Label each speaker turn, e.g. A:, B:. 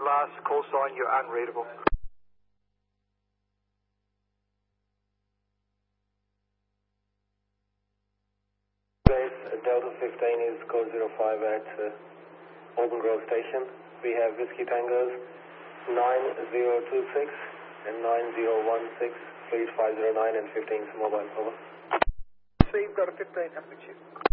A: last call sign, you're unreadable.
B: Delta 15 is code 05 at Auburn Grove Station. We have Whiskey Tangos 9026 and 9016, fleet 509 and 15's mobile. Over.
A: So you've got a 15 up with you.